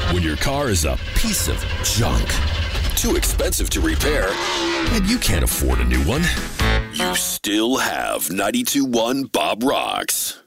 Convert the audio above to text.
When your car is a piece of junk, too expensive to repair, and you can't afford a new one, you still have 92.1 Bob Rocks.